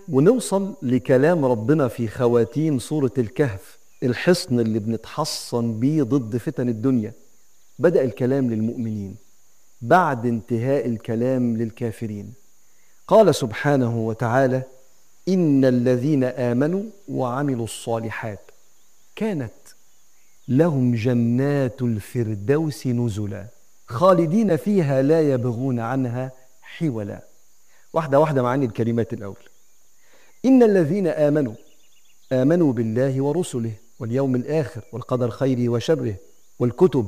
ونوصل لكلام ربنا في خواتيم سورة الكهف، الحصن اللي بنتحصن بيه ضد فتن الدنيا. بدأ الكلام للمؤمنين بعد انتهاء الكلام للكافرين. قال سبحانه وتعالى: إن الذين آمنوا وعملوا الصالحات كانت لهم جنات الفردوس نزلا خالدين فيها لا يبغون عنها حولا. واحدة واحدة معاني الكلمات الأول. إن الذين آمنوا بالله ورسله واليوم الآخر والقدر خيره وشره والكتب.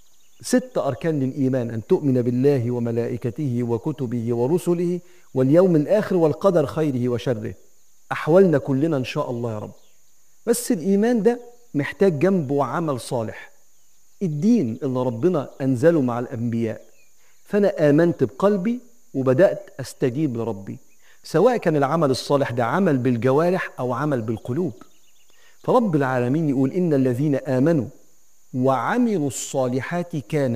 6 أركان للإيمان: أن تؤمن بالله وملائكته وكتبه ورسله واليوم الآخر والقدر خيره وشره. أحوالنا كلنا إن شاء الله يا رب. بس الإيمان ده محتاج جنبه عمل صالح، الدين اللي ربنا أنزله مع الأنبياء. فأنا آمنت بقلبي وبدأت أستجيب لربي، سواء كان العمل الصالح ده عمل بالجوارح أو عمل بالقلوب. فرب العالمين يقول: إن الذين آمنوا وعملوا الصالحات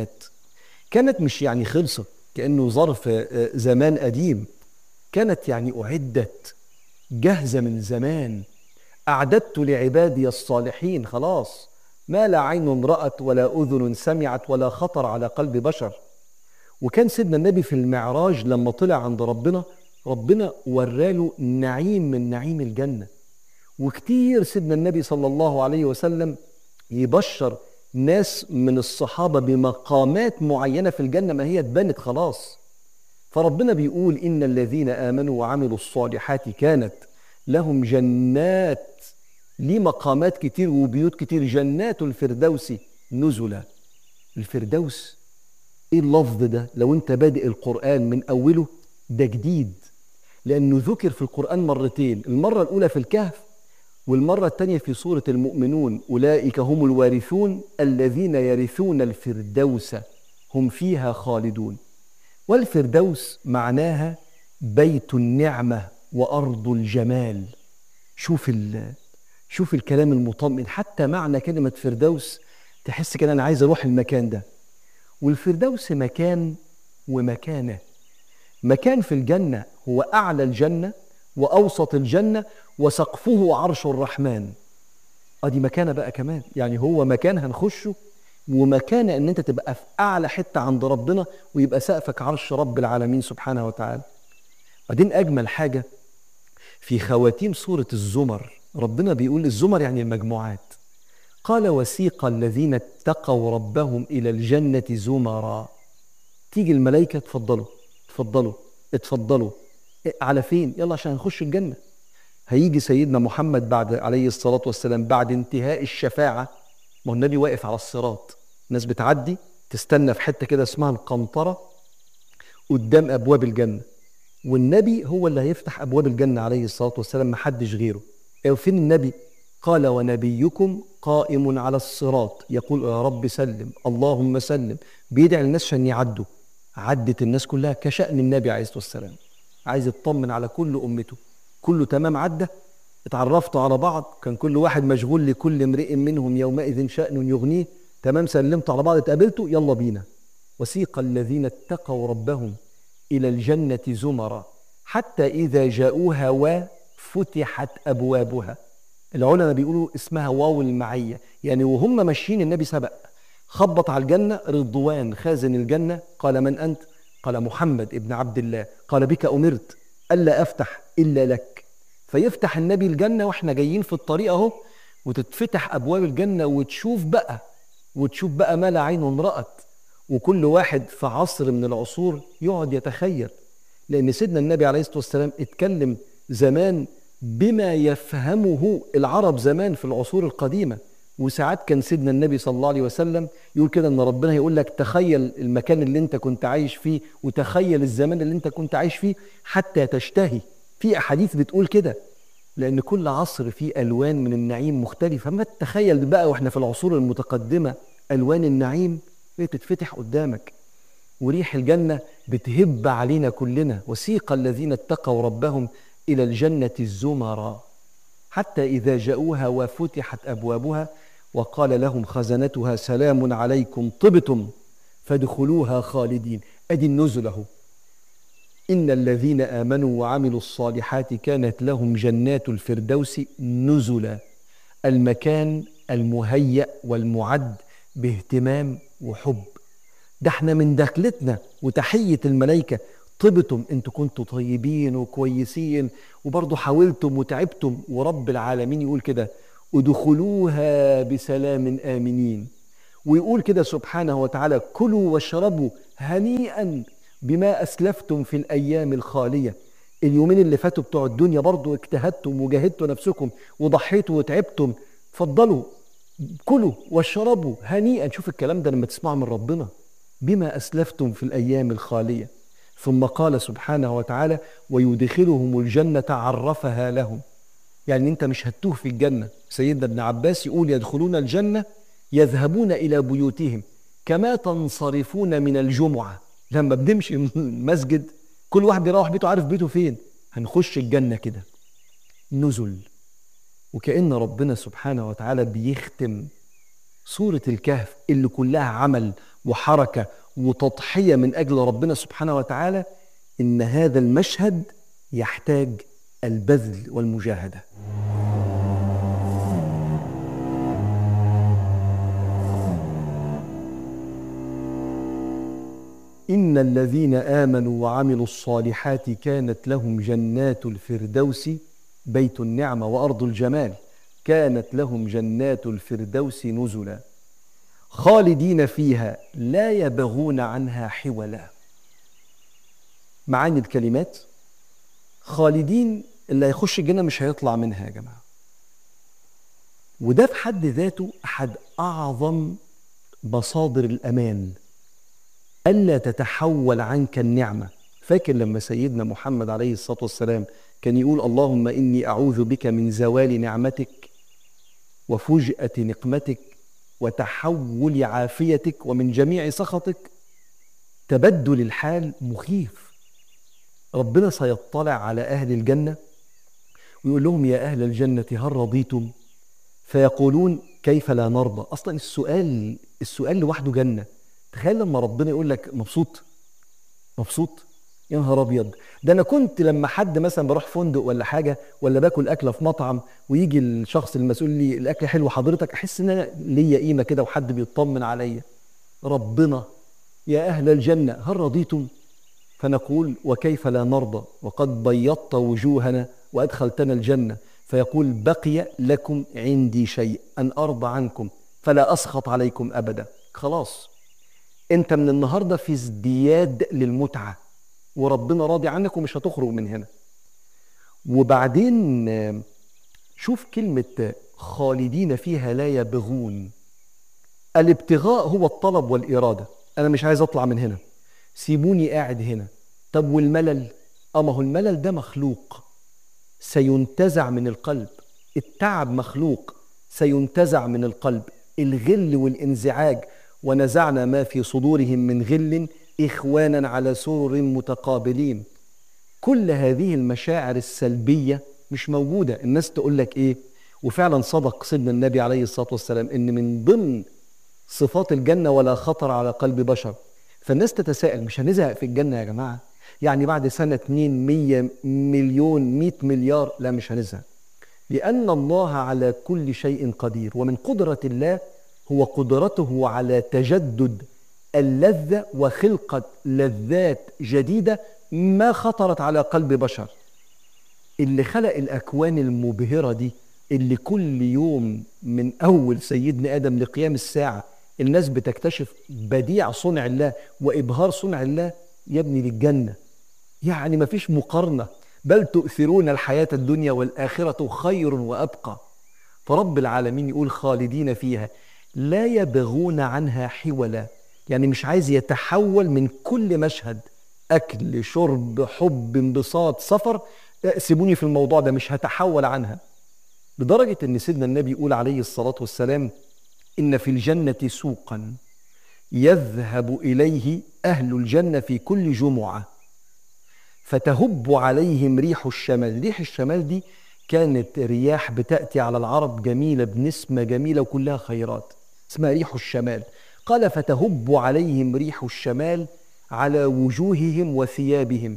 كانت مش يعني خلصت كأنه ظرف زمان قديم، كانت يعني أعدت جاهزة من زمان. أعددت لعبادي الصالحين، خلاص ما لا عين رأت ولا أذن سمعت ولا خطر على قلب بشر. وكان سيدنا النبي في المعراج لما طلع عند ربنا وراله نعيم من نعيم الجنة. وكتير سيدنا النبي صلى الله عليه وسلم يبشر ناس من الصحابة بمقامات معينة في الجنة ما هي اتبنت خلاص. فربنا بيقول: إن الذين آمنوا وعملوا الصالحات كانت لهم جنات، ليه مقامات كتير وبيوت كتير. جنات الفردوس نزلا. الفردوس ايه اللفظ ده؟ لو انت بادئ القرآن من اوله ده جديد، لانه ذكر في القرآن مرتين، المرة الاولى في الكهف والمرة الثانية في سورة المؤمنون: أولئك هم الوارثون الذين يرثون الفردوس هم فيها خالدون. والفردوس معناها بيت النعمة وأرض الجمال. شوف الكلام المطمئن، حتى معنى كلمة فردوس تحس كده أنا عايز أروح المكان ده. والفردوس مكان ومكانة. مكان في الجنة هو أعلى الجنة وأوسط الجنة وسقفه عرش الرحمن. دي مكانة بقى كمان، يعني هو مكان هنخشه، ومكانة ان انت تبقى في اعلى حتة عند ربنا ويبقى سقفك عرش رب العالمين سبحانه وتعالى. بعدين اجمل حاجة في خواتيم سورة الزمر، ربنا بيقول الزمر يعني المجموعات. قال: وسيق الذين اتقوا ربهم الى الجنة زمرا. تيجي الملائكة: اتفضلوا اتفضلوا اتفضلوا. على فين؟ يلا عشان نخش الجنة. هيجي سيدنا محمد بعد عليه الصلاة والسلام بعد انتهاء الشفاعة، ما هو النبي واقف على الصراط، الناس بتعدي تستنى في حتة كده اسمها القنطرة قدام أبواب الجنة، والنبي هو اللي هيفتح أبواب الجنة عليه الصلاة والسلام، محدش غيره. فين النبي؟ قال: ونبيكم قائم على الصراط يقول يا رب سلم اللهم سلم، بيدعي للناس عشان يعدوا. عدت الناس كلها كشأن النبي عليه الصلاة والسلام، عايز يطمن على كل أمته. كله تمام عدى، اتعرفتوا على بعض، كان كل واحد مشغول لكل امرئ منهم يومئذ شأن يغنيه. تمام، سلمتوا على بعض، اتقابلتوا، يلا بينا. وسيق الذين اتقوا ربهم إلى الجنة زمرا حتى إذا جاءوها وفتحت أبوابها. العلماء بيقولوا اسمها واو المعية، يعني وهم ماشيين النبي سبق خبط على الجنة. رضوان خازن الجنة قال: من أنت؟ قال: محمد ابن عبد الله. قال: بك أمرت ألا أفتح إلا لك. فيفتح النبي الجنة واحنا جايين في الطريق اهو، وتتفتح أبواب الجنة وتشوف بقى ما لا عين رأت. وكل واحد في عصر من العصور يقعد يتخيل، لأن سيدنا النبي عليه الصلاة والسلام اتكلم زمان بما يفهمه العرب زمان في العصور القديمة. وساعات كان سيدنا النبي صلى الله عليه وسلم يقول كده ان ربنا يقول لك تخيل المكان اللي انت كنت عايش فيه وتخيل الزمان اللي انت كنت عايش فيه حتى تشتهي. في احاديث بتقول كده، لان كل عصر فيه الوان من النعيم مختلفه. فما تتخيل بقى واحنا في العصور المتقدمه الوان النعيم بتتفتح قدامك، وريح الجنه بتهب علينا كلنا. وسيق الذين اتقوا ربهم الى الجنه زمرا حتى اذا جاءوها وفتحت ابوابها وقال لهم خزنتها سلام عليكم طبتم فادخلوها خالدين. ادي النزل اهو. إن الذين آمنوا وعملوا الصالحات كانت لهم جنات الفردوس نزلا، المكان المهيأ والمعد باهتمام وحب. ده احنا من دخلتنا وتحية الملائكة طبتم، انتوا كنتوا طيبين وكويسين وبرضه حاولتم وتعبتم، ورب العالمين يقول كده ادخلوها بسلام آمنين. ويقول كده سبحانه وتعالى كلوا واشربوا هنيئا بما أسلفتم في الأيام الخالية. اليومين اللي فاتوا بتوع الدنيا برضو اجتهدتم وجاهدتوا نفسكم وضحيتوا وتعبتم، فضلوا كلوا واشربوا هنيئا. شوف الكلام ده لما تسمعه من ربنا، بما أسلفتم في الأيام الخالية. ثم قال سبحانه وتعالى ويدخلهم الجنة عرفها لهم. يعني انت مش هتوه في الجنة. سيدنا ابن عباس يقول يدخلون الجنة يذهبون إلى بيوتهم كما تنصرفون من الجمعة. لما بنمشي من المسجد كل واحد بيروح بيته عارف بيته فين، هنخش الجنة كده نزل. وكأن ربنا سبحانه وتعالى بيختم سورة الكهف اللي كلها عمل وحركة وتضحية من أجل ربنا سبحانه وتعالى، إن هذا المشهد يحتاج البذل والمجاهدة. إن الذين آمنوا وعملوا الصالحات كانت لهم جنات الفردوس بيت النعمة وأرض الجمال، كانت لهم جنات الفردوس نزلا خالدين فيها لا يبغون عنها حولا. معاني الكلمات خالدين، اللي هيخش الجنة مش هيطلع منها يا جماعة. وده في حد ذاته أحد أعظم مصادر الأمان، ألا تتحول عنك النعمة. فاكر لما سيدنا محمد عليه الصلاة والسلام كان يقول اللهم إني أعوذ بك من زوال نعمتك وفجأة نقمتك وتحول عافيتك ومن جميع سخطك. تبدل الحال مخيف. ربنا سيطلع على أهل الجنة ويقول لهم يا أهل الجنة هل رضيتم؟ فيقولون كيف لا نرضى. أصلا السؤال لوحده جنة. تخيل لما ربنا يقول لك مبسوط يا نهار ابيض. ده انا كنت لما حد مثلا بروح فندق ولا حاجه ولا باكل اكله في مطعم ويجي الشخص المسؤول لي الاكل حلو حضرتك، احس ان انا ليا قيمه كده وحد بيطمن عليا. ربنا يا اهل الجنه هل رضيتم؟ فنقول وكيف لا نرضى وقد بيضت وجوهنا وادخلتنا الجنه. فيقول بقي لكم عندي شيء ان ارضى عنكم فلا اسخط عليكم ابدا. خلاص انت من النهارده في ازدياد للمتعه وربنا راضي عنك ومش هتخرج من هنا. وبعدين شوف كلمه خالدين فيها لا يبغون. الابتغاء هو الطلب والاراده، انا مش عايز اطلع من هنا، سيبوني قاعد هنا. طب والملل؟ ما هو الملل ده مخلوق سينتزع من القلب. التعب مخلوق سينتزع من القلب. الغل والانزعاج ونزعنا ما في صدورهم من غل إخوانا على سرر متقابلين. كل هذه المشاعر السلبية مش موجودة. الناس تقول لك إيه؟ وفعلا صدق سيدنا النبي عليه الصلاة والسلام إن من ضمن صفات الجنة ولا خطر على قلب بشر. فالناس تتساءل مش هنزهق في الجنة يا جماعة؟ يعني بعد سنة 2 100 مليون 100 مليار؟ لا مش هنزهق، لأن الله على كل شيء قدير. ومن قدرة الله هو قدرته على تجدد اللذة وخلقة لذات جديدة ما خطرت على قلب بشر. اللي خلق الأكوان المبهرة دي اللي كل يوم من أول سيدنا آدم لقيام الساعة الناس بتكتشف بديع صنع الله وإبهار صنع الله، يبني للجنة. يعني ما فيش مقارنة، بل تؤثرون الحياة الدنيا والآخرة خير وأبقى. فرب العالمين يقول خالدين فيها لا يبغون عنها حولا، يعني مش عايز يتحول من كل مشهد أكل شرب حب انبساط سفر، سيبوني في الموضوع ده مش هتحول عنها. لدرجة أن سيدنا النبي يقول عليه الصلاة والسلام إن في الجنة سوقا يذهب إليه أهل الجنة في كل جمعة فتهب عليهم ريح الشمال. ريح الشمال دي كانت رياح بتأتي على العرب جميلة بنسمة جميلة وكلها خيرات، اسمها ريح الشمال. قال فتهب عليهم ريح الشمال على وجوههم وثيابهم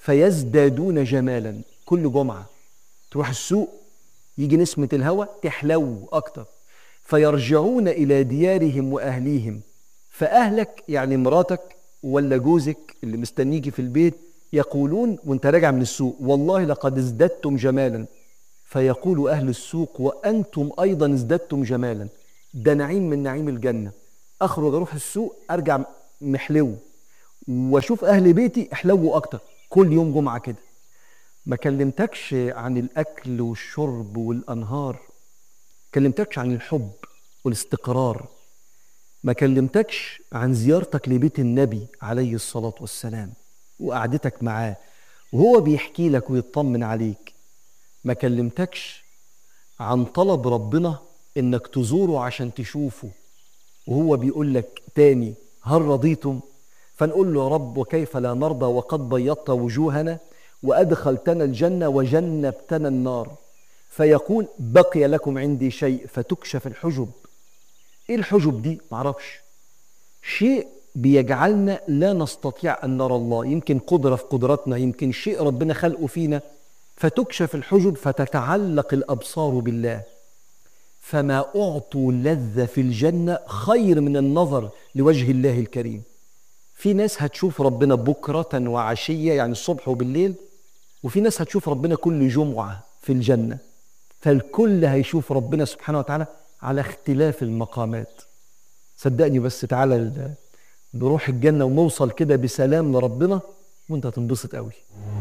فيزدادون جمالا. كل جمعة تروح السوق يجي نسمة الهوى تحلو أكتر، فيرجعون إلى ديارهم وأهليهم. فأهلك يعني مراتك ولا جوزك اللي مستنيكي في البيت يقولون وانت راجع من السوق: والله لقد ازددتم جمالا. فيقول أهل السوق: وأنتم أيضا ازددتم جمالا. ده نعيم من نعيم الجنة. أخرج أروح السوق أرجع محلو، وأشوف أهل بيتي احلو أكتر. كل يوم جمعة كده. ما كلمتكش عن الأكل والشرب والأنهار، كلمتكش عن الحب والاستقرار، ما كلمتكش عن زيارتك لبيت النبي عليه الصلاة والسلام وقعدتك معاه وهو بيحكي لك ويطمن عليك، ما كلمتكش عن طلب ربنا إنك تزوره عشان تشوفه وهو بيقول لك تاني: هل رضيتم؟ فنقول له: يا رب وكيف لا نرضى وقد بيضت وجوهنا وأدخلتنا الجنة وجنبتنا النار. فيقول: بقي لكم عندي شيء. فتكشف الحجب. إيه الحجب دي؟ معرفش. شيء بيجعلنا لا نستطيع أن نرى الله، يمكن قدرة في قدرتنا، يمكن شيء ربنا خلقه فينا. فتكشف الحجب فتتعلق الأبصار بالله. فما أعطوا لذة في الجنة خير من النظر لوجه الله الكريم. في ناس هتشوف ربنا بكرة وعشية، يعني الصبح وبالليل، وفي ناس هتشوف ربنا كل جمعة في الجنة. فالكل هيشوف ربنا سبحانه وتعالى على اختلاف المقامات. صدقني بس تعالى نروح الجنة ونوصل كده بسلام لربنا وانت هتنبسط قوي.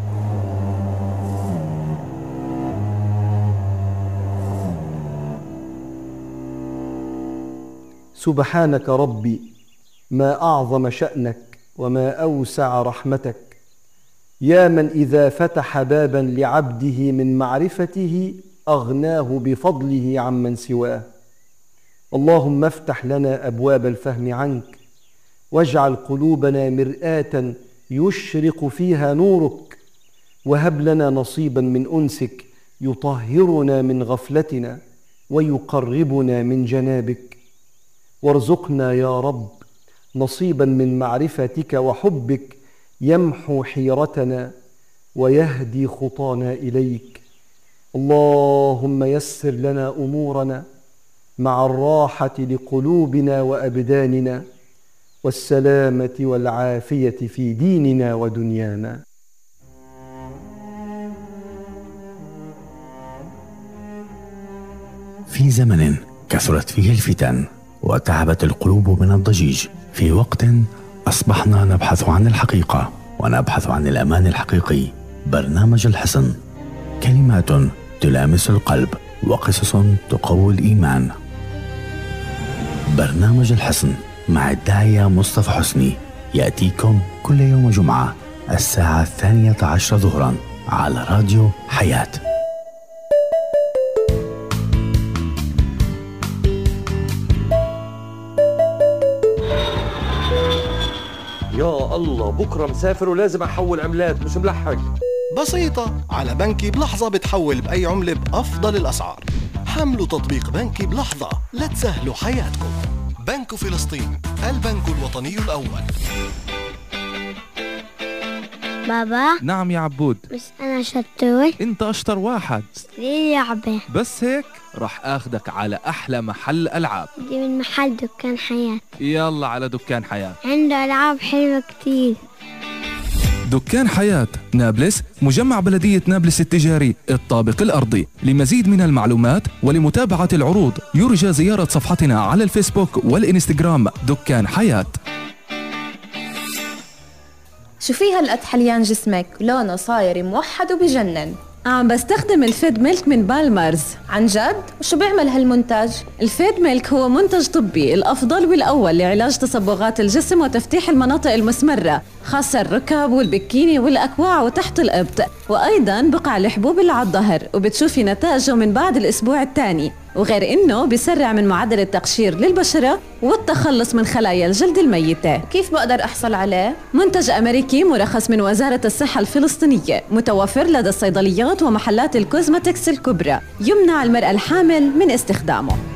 سبحانك ربي ما أعظم شأنك وما أوسع رحمتك، يا من إذا فتح بابا لعبده من معرفته أغناه بفضله عمن سواه. اللهم افتح لنا أبواب الفهم عنك، واجعل قلوبنا مرآة يشرق فيها نورك، وهب لنا نصيبا من أنسك يطهرنا من غفلتنا ويقربنا من جنابك. وارزقنا يا رب نصيبا من معرفتك وحبك يمحو حيرتنا ويهدي خطانا إليك. اللهم يسر لنا أمورنا مع الراحة لقلوبنا وأبداننا والسلامة والعافية في ديننا ودنيانا. في زمن كثرت فيه الفتن وتعبت القلوب من الضجيج، في وقت أصبحنا نبحث عن الحقيقة ونبحث عن الأمان الحقيقي. برنامج الحصن، كلمات تلامس القلب وقصص تقوي الإيمان. برنامج الحصن مع الداعية مصطفى حسني يأتيكم كل يوم جمعة الساعة 12 ظهرا على راديو حياة. يا الله، بكرة مسافر ولازم أحول عملات، مش ملحق. بسيطة، على بنكي بلحظة بتحول بأي عملة بأفضل الأسعار. حملوا تطبيق بنكي بلحظة لتسهلوا حياتكم. بنك فلسطين، البنك الوطني الأول. بابا. نعم يا عبود. بس أنا شطور. أنت أشطر واحد. ليه لعبة؟ بس هيك رح أخدك على أحلى محل ألعاب. دي من محل دكان حياة. يلا على دكان حياة، عنده ألعاب حلوة كتير. دكان حياة نابلس، مجمع بلدية نابلس التجاري الطابق الأرضي. لمزيد من المعلومات ولمتابعة العروض يرجى زيارة صفحتنا على الفيسبوك والإنستغرام دكان حياة. شو في هالقد حليان جسمك؟ لونه صاير موحد وبجنن. عم بستخدم الفيد ميلك من بالمرز. عن جد؟ وشو بيعمل هالمنتج؟ الفيد ميلك هو منتج طبي الأفضل والأول لعلاج تصبغات الجسم وتفتيح المناطق المسمرة، خاصة الركب والبكيني والأكواع وتحت الإبط، وأيضاً بقع الحبوب اللي على الظهر، وبتشوفي نتائجه من بعد الأسبوع الثاني. وغير إنه بيسرع من معدل التقشير للبشرة والتخلص من خلايا الجلد الميتة. كيف بقدر أحصل عليه؟ منتج أمريكي مرخص من وزارة الصحة الفلسطينية، متوفر لدى الصيدليات ومحلات الكوزماتكس الكبرى، يمنع المرأة الحامل من استخدامه.